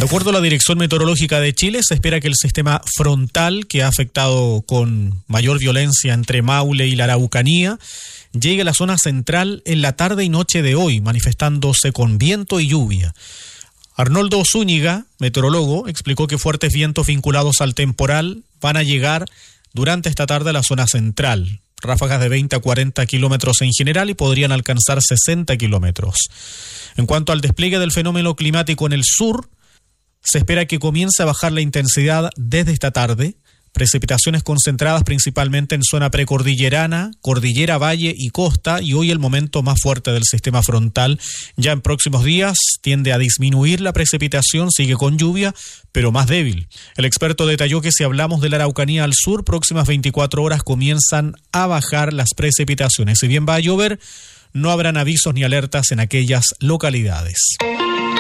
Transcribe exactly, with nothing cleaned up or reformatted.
De acuerdo a la Dirección Meteorológica de Chile, se espera que el sistema frontal, que ha afectado con mayor violencia entre Maule y la Araucanía, llegue a la zona central en la tarde y noche de hoy, manifestándose con viento y lluvia. Arnoldo Zúñiga, meteorólogo, explicó que fuertes vientos vinculados al temporal van a llegar durante esta tarde a la zona central. Ráfagas de veinte a cuarenta kilómetros en general y podrían alcanzar sesenta kilómetros. En cuanto al despliegue del fenómeno climático en el sur, se espera que comience a bajar la intensidad desde esta tarde. Precipitaciones concentradas principalmente en zona precordillerana, cordillera, valle y costa, y hoy el momento más fuerte del sistema frontal. Ya en próximos días tiende a disminuir la precipitación, sigue con lluvia, pero más débil. El experto detalló que si hablamos de la Araucanía al sur, próximas veinticuatro horas comienzan a bajar las precipitaciones. Si bien va a llover, no habrán avisos ni alertas en aquellas localidades.